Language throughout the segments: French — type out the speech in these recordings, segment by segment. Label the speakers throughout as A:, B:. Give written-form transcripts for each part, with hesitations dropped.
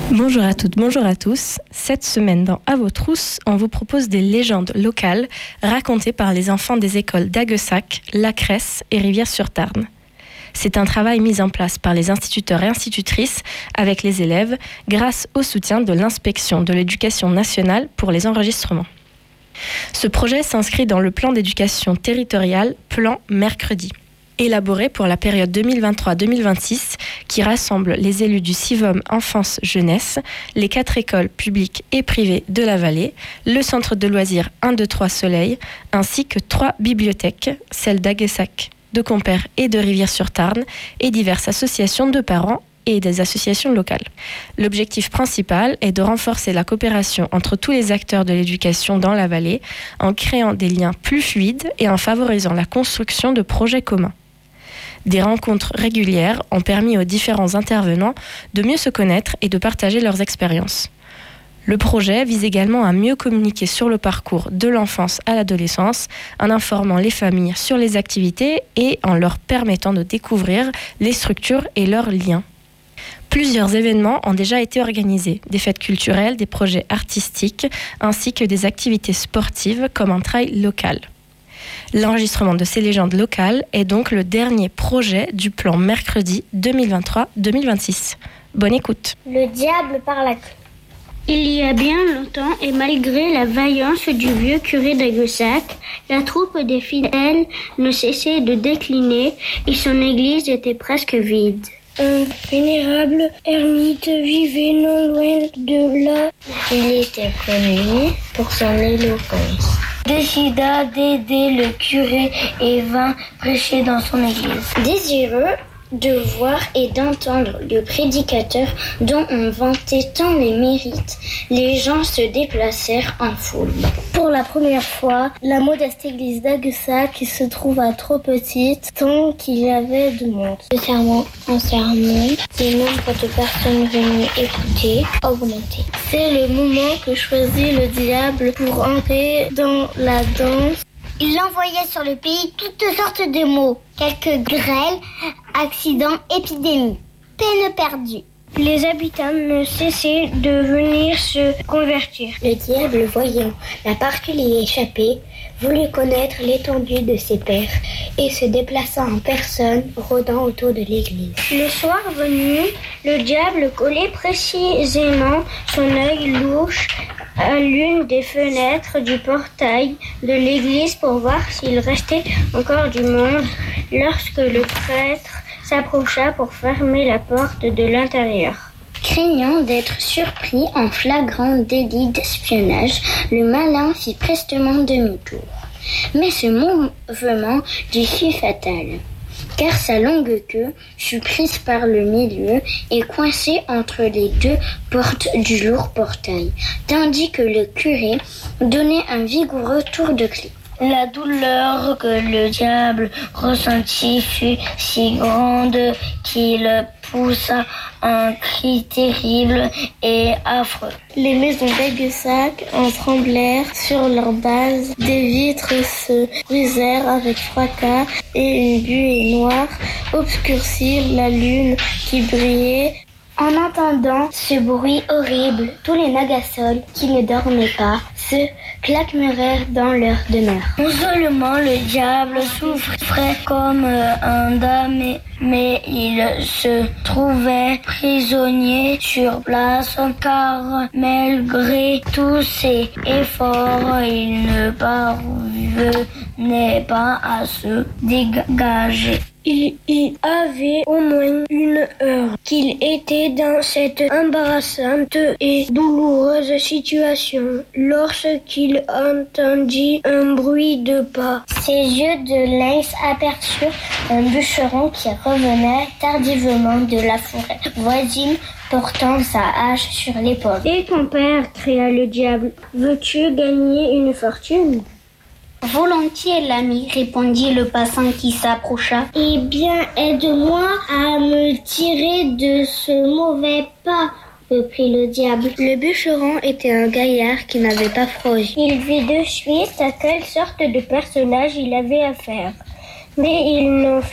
A: Bonjour à toutes, bonjour à tous. Cette semaine dans À vos trousses, on vous propose des légendes locales racontées par les enfants des écoles d'Aguessac, La Cresse et Rivière-sur-Tarn. C'est un travail mis en place par les instituteurs et institutrices avec les élèves grâce au soutien de l'Inspection de l'éducation nationale pour les enregistrements. Ce projet s'inscrit dans le plan d'éducation territoriale Plan Mercredi, élaboré pour la période 2023-2026 qui rassemble les élus du CIVOM Enfance-Jeunesse, les 4 écoles publiques et privées de la vallée, le centre de loisirs 1, 2, 3 Soleil, ainsi que 3 bibliothèques, celles d'Aguessac, de Compère et de Rivière-sur-Tarn, et diverses associations de parents et des associations locales. L'objectif principal est de renforcer la coopération entre tous les acteurs de l'éducation dans la vallée en créant des liens plus fluides et en favorisant la construction de projets communs. Des rencontres régulières ont permis aux différents intervenants de mieux se connaître et de partager leurs expériences. Le projet vise également à mieux communiquer sur le parcours de l'enfance à l'adolescence, en informant les familles sur les activités et en leur permettant de découvrir les structures et leurs liens. Plusieurs événements ont déjà été organisés, des fêtes culturelles, des projets artistiques, ainsi que des activités sportives comme un trail local. L'enregistrement de ces légendes locales est donc le dernier projet du plan Mercredi 2023-2026. Bonne écoute.
B: Le diable par la queue. Il y a bien longtemps, et malgré la vaillance du vieux curé d'Aguessac, la troupe des fidèles ne cessait de décliner et son église était presque vide. Un vénérable ermite vivait non loin de là. Il était connu pour son éloquence. Décida d'aider le curé et vint prêcher dans son église. Désireux de voir et d'entendre le prédicateur dont on vantait tant les mérites, les gens se déplacèrent en foule. Pour la première fois, la modeste église d'Aguessac se trouva trop petite tant qu'il y avait de monde. De sermon en sermon, le nombre de personnes venues écouter augmentait. C'est le moment que choisit le diable pour entrer dans la danse. Il envoyait sur le pays toutes sortes de maux, quelques grêles, accidents, épidémies, peine perdue. Les habitants ne cessaient de venir se convertir. Le diable, voyant la partie y échapper, voulut connaître l'étendue de ses pères et se déplaça en personne, rôdant autour de l'église. Le soir venu, le diable collait précisément son œil louche à l'une des fenêtres du portail de l'église pour voir s'il restait encore du monde lorsque le prêtre s'approcha pour fermer la porte de l'intérieur. Craignant d'être surpris en flagrant délit d'espionnage, le malin fit prestement demi-tour. Mais ce mouvement lui fut fatal, car sa longue queue fut prise par le milieu et coincée entre les 2 portes du lourd portail, tandis que le curé donnait un vigoureux tour de clé. La douleur que le diable ressentit fut si grande qu'il poussa un cri terrible et affreux. Les maisons d'Aguessac en tremblèrent sur leur base, des vitres se brisèrent avec fracas et une buée noire obscurcit la lune qui brillait. En entendant ce bruit horrible, tous les Nagasol qui ne dormaient pas se claquemurèrent dans leur demeure. Non seulement le diable souffrait comme un damné, mais il se trouvait prisonnier sur place, car malgré tous ses efforts, il ne parvenait pas à se dégager. Il y avait au moins 1 heure qu'il était dans cette embarrassante et douloureuse situation lorsqu'il entendit un bruit de pas. Ses yeux de lynx aperçurent un bûcheron qui revenait tardivement de la forêt voisine portant sa hache sur l'épaule. « Et compère, cria le diable, veux-tu gagner une fortune ?» « Volontiers, l'ami, répondit le passant qui s'approcha. « Eh bien, aide-moi à me tirer de ce mauvais pas, reprit le diable. Le bûcheron était un gaillard qui n'avait pas froid. Il vit de suite à quelle sorte de personnage il avait affaire. Mais il n'en fut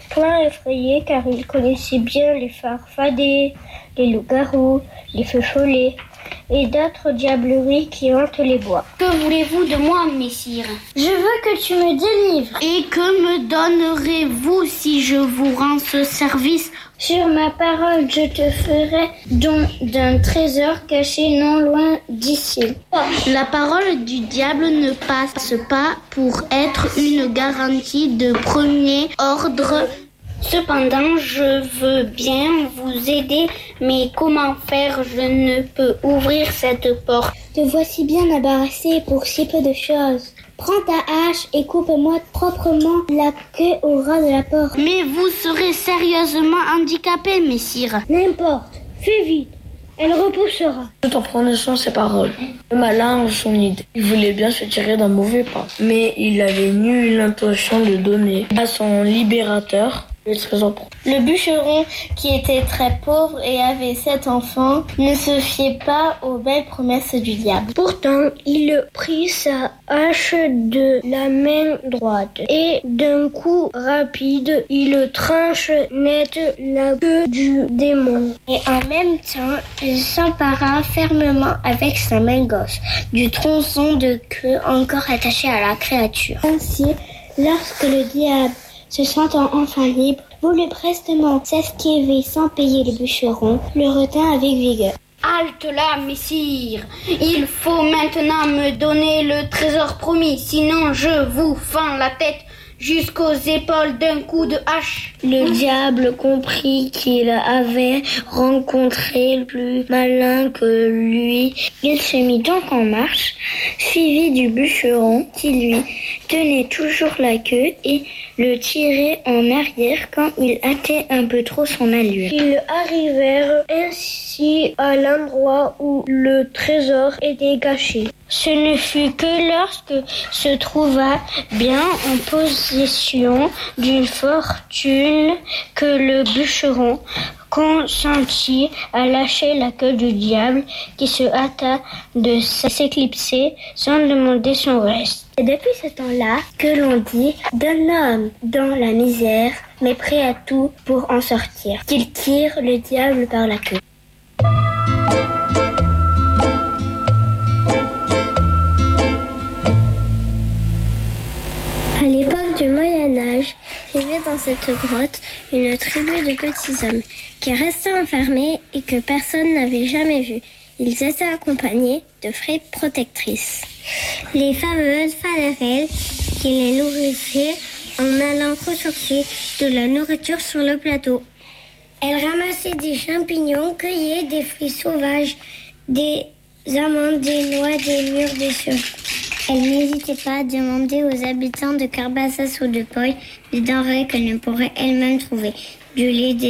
B: point effrayé car il connaissait bien les farfadets, les loups-garous, les feux follets et d'autres diableries qui hantent les bois.
C: Que voulez-vous de moi, messire?
B: Je veux que tu me délivres.
C: Et que me donnerez-vous si je vous rends ce service?
B: Sur ma parole, je te ferai don d'un trésor caché non loin d'ici.
C: La parole du diable ne passe pas pour être une garantie de premier ordre. Cependant, je veux bien vous aider, mais comment faire? Je ne peux ouvrir cette porte.
B: Te voici bien embarrassé pour si peu de choses. Prends ta hache et coupe-moi proprement la queue au ras de la porte.
C: Mais vous serez sérieusement handicapé, messire.
B: N'importe, fais vite, elle repoussera.
D: Tout en prononçant ces paroles, le malin eut son idée. Il voulait bien se tirer d'un mauvais pas, mais il n'avait nulle intention de donner à son libérateur le trésor.
C: Le bûcheron, qui était très pauvre et avait 7 enfants, ne se fiait pas aux belles promesses du diable.
B: Pourtant, il prit sa hache de la main droite et d'un coup rapide, il tranche net la queue du démon.
C: Et en même temps, il s'empara fermement avec sa main gauche du tronçon de queue encore attaché à la créature.
B: Ainsi, lorsque le diable, se sentant enfin libre, voulut prestement s'esquiver sans payer le bûcheron, le retint avec vigueur.
C: Halte là, messire! Il faut maintenant me donner le trésor promis, sinon je vous fends la tête jusqu'aux épaules d'un coup de hache.
B: Le diable comprit qu'il avait rencontré le plus malin que lui. Il se mit donc en marche, suivi du bûcheron qui lui tenait toujours la queue et le tirait en arrière quand il hâtait un peu trop son allure. Ils arrivèrent ainsi à l'endroit où le trésor était caché. Ce ne fut que lorsque se trouva bien en possession d'une fortune que le bûcheron consentit à lâcher la queue du diable qui se hâta de s'éclipser sans demander son reste. C'est depuis ce temps-là que l'on dit d'un homme dans la misère, mais prêt à tout pour en sortir, qu'il tire le diable par la queue. À l'époque du Moyen-Âge, vivait dans cette grotte une tribu de petits hommes qui restaient enfermés et que personne n'avait jamais vus. Ils étaient accompagnés de fées protectrices, les fameuses Fanérelles qui les nourrissaient en allant rechercher de la nourriture sur le plateau. Elles ramassaient des champignons, cueillaient des fruits sauvages, des amandes, des noix, des mûres, des sucres. Elle n'hésitait pas à demander aux habitants de Carbassas ou de Poy des denrées qu'elle ne pourrait elle-même trouver. Du lait, des